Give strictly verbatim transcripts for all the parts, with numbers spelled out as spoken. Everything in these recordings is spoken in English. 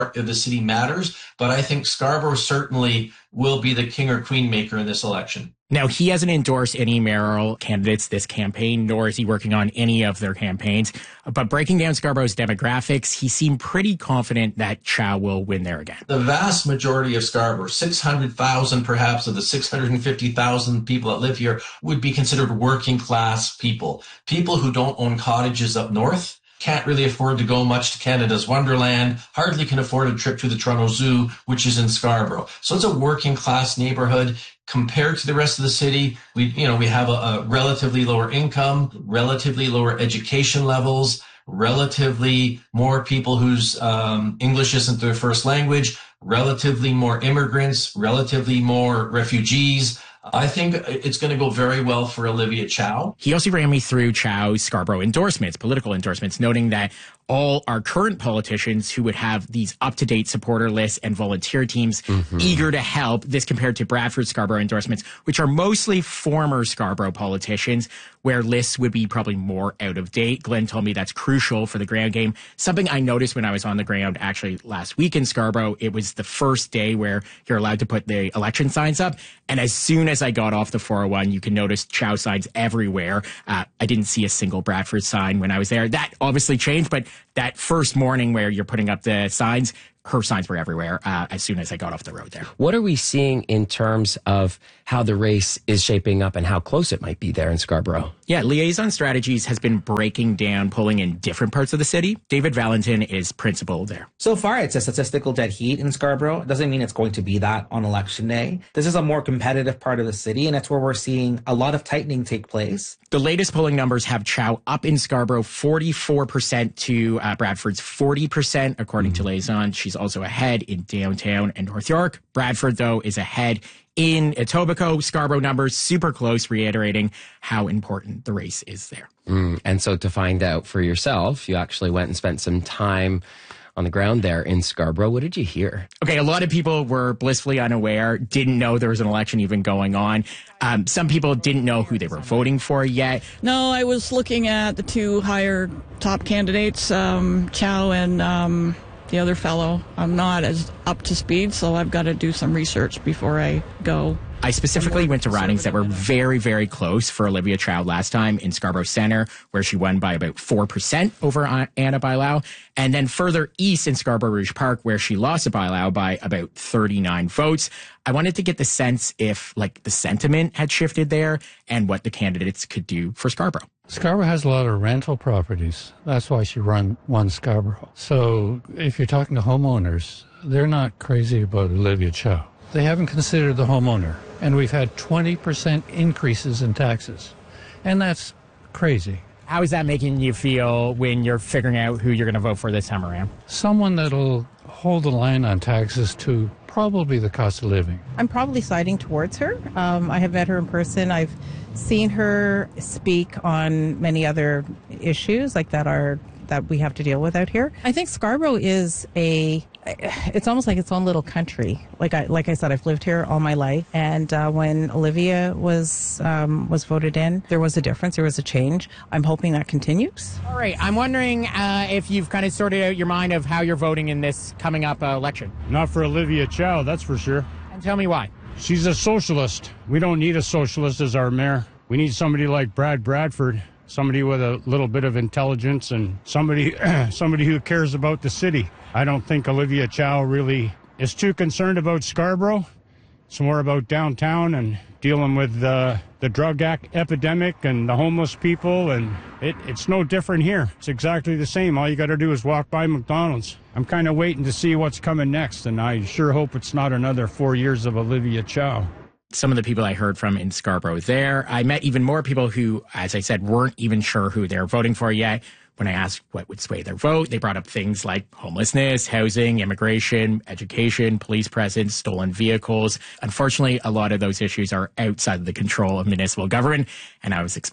of the city matters, but I think Scarborough certainly will be the king or queen maker in this election. Now, he hasn't endorsed any mayoral candidates this campaign, nor is he working on any of their campaigns. But breaking down Scarborough's demographics, he seemed pretty confident that Chow will win there again. The vast majority of Scarborough, six hundred thousand perhaps of the six hundred fifty thousand people that live here, would be considered working class people. People who don't own cottages up north, can't really afford to go much to Canada's Wonderland, hardly can afford a trip to the Toronto Zoo, which is in Scarborough. So it's a working class neighborhood. Compared to the rest of the city, we, you know, we have a, a relatively lower income, relatively lower education levels, relatively more people whose um, English isn't their first language, relatively more immigrants, relatively more refugees. I think it's going to go very well for Olivia Chow. He also ran me through Chow's Scarborough endorsements, political endorsements, noting that all our current politicians who would have these up-to-date supporter lists and volunteer teams mm-hmm. eager to help. This compared to Bradford Scarborough endorsements, which are mostly former Scarborough politicians, where lists would be probably more out of date. Glenn told me that's crucial for the ground game. Something I noticed when I was on the ground actually last week in Scarborough, it was the first day where you're allowed to put the election signs up. And as soon as I got off the four oh one, you can notice Chow signs everywhere. Uh, I didn't see a single Bradford sign when I was there. That obviously changed, but that first morning where you're putting up the signs, her signs were everywhere uh, as soon as I got off the road there. What are we seeing in terms of how the race is shaping up and how close it might be there in Scarborough? Yeah, Liaison Strategies has been breaking down polling in different parts of the city. David Valentin is principal there. So far, it's a statistical dead heat in Scarborough. It doesn't mean it's going to be that on election day. This is a more competitive part of the city, and it's where we're seeing a lot of tightening take place. The latest polling numbers have Chow up in Scarborough forty-four percent to uh, Bradford's forty percent, according mm-hmm. to Liaison. She's also ahead in downtown and North York. Bradford, though, is ahead in Etobicoke. Scarborough numbers super close, reiterating how important the race is there. Mm, and so to find out for yourself, you actually went and spent some time on the ground there in Scarborough. What did you hear? Okay, a lot of people were blissfully unaware, didn't know there was an election even going on. Um, some people didn't know who they were voting for yet. No, I was looking at the two higher top candidates, um, Chow and um, the other fellow. I'm not as up to speed, so I've got to do some research before I go. I specifically went to ridings that were very, very close for Olivia Chow last time in Scarborough Centre, where she won by about four percent over Anna Bailão. And then further east in Scarborough Rouge Park, where she lost to Bailão by about thirty-nine votes. I wanted to get the sense if, like, the sentiment had shifted there and what the candidates could do for Scarborough. Scarborough has a lot of rental properties. That's why she run, won Scarborough. So if you're talking to homeowners, they're not crazy about Olivia Chow. They haven't considered the homeowner. And we've had twenty percent increases in taxes. And that's crazy. How is that making you feel when you're figuring out who you're going to vote for this time around? Someone that'll hold the line on taxes to probably the cost of living. I'm probably siding towards her. Um, I have met her in person. I've seen her speak on many other issues like that are that we have to deal with out here. I think Scarborough is a, it's almost like its own little country. Like I, like I said, I've lived here all my life. And uh, when Olivia was um, was voted in, there was a difference. There was a change. I'm hoping that continues. All right. I'm wondering uh, if you've kind of sorted out your mind of how you're voting in this coming up uh, election. Not for Olivia Chow, that's for sure. And tell me why. She's a socialist. We don't need a socialist as our mayor. We need somebody like Brad Bradford. Somebody with a little bit of intelligence and somebody somebody who cares about the city. I don't think Olivia Chow really is too concerned about Scarborough. It's more about downtown and dealing with uh, the drug ac- epidemic and the homeless people, and it, it's no different here. It's exactly the same. All you got to do is walk by McDonald's. I'm kind of waiting to see what's coming next, and I sure hope it's not another four years of Olivia Chow. Some of the people I heard from in Scarborough there, I met even more people who, as I said, weren't even sure who they're voting for yet. When I asked what would sway their vote, they brought up things like homelessness, housing, immigration, education, police presence, stolen vehicles. Unfortunately, a lot of those issues are outside of the control of municipal government. And I was explaining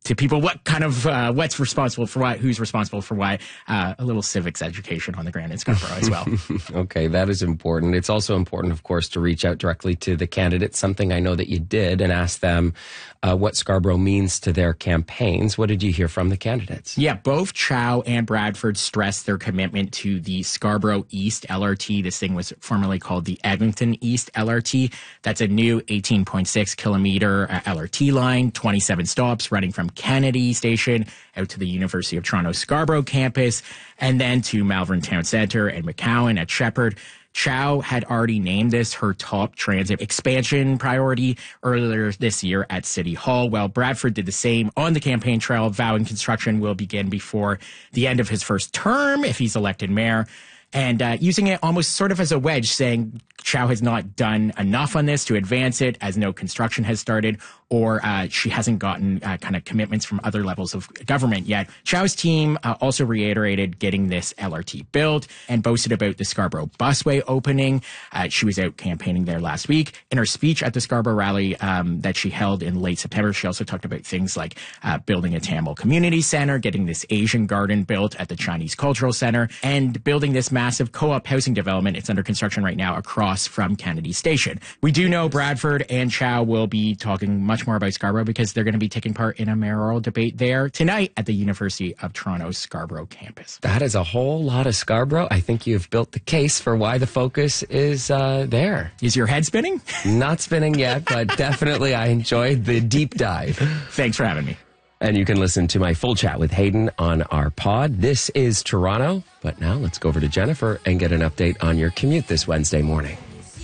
to people what kind of uh, what's responsible for what, who's responsible for what. Uh, a little civics education on the ground in Scarborough as well. Okay, that is important. It's also important, of course, to reach out directly to the candidates, something I know that you did, and ask them uh, what Scarborough means to their campaigns. What did you hear from the candidates? Yeah, both Chow and Bradford stressed their commitment to the Scarborough East L R T. This thing was formerly called the Eglinton East L R T. That's a new eighteen point six kilometer uh, L R T line, twenty-seven stops running from Kennedy Station out to the University of Toronto Scarborough campus, and then to Malvern Town Centre and McCowan at Shepherd. Chow had already named this her top transit expansion priority earlier this year at City Hall, while Bradford did the same on the campaign trail, vowing construction will begin before the end of his first term if he's elected mayor, and uh, using it almost sort of as a wedge, saying Chow has not done enough on this to advance it, as no construction has started, or uh, she hasn't gotten uh, kind of commitments from other levels of government yet. Chow's team uh, also reiterated getting this L R T built and boasted about the Scarborough busway opening. Uh, she was out campaigning there last week. In her speech at the Scarborough rally um, that she held in late September, she also talked about things like uh, building a Tamil Community Center, getting this Asian garden built at the Chinese Cultural Center, and building this massive co-op housing development. It's under construction right now across from Kennedy Station. We do know Bradford and Chow will be talking much more about Scarborough because they're going to be taking part in a mayoral debate there tonight at the University of Toronto's Scarborough campus. That is a whole lot of Scarborough. I think you've built the case for why the focus is uh, there. Is your head spinning? Not spinning yet, but definitely I enjoyed the deep dive. Thanks for having me. And you can listen to my full chat with Hayden on our pod. This is Toronto, but now let's go over to Jennifer and get an update on your commute this Wednesday morning.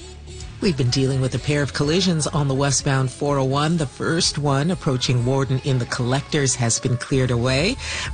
We've been dealing with a pair of collisions on the westbound four oh one. The first one approaching Warden in the Collectors has been cleared away.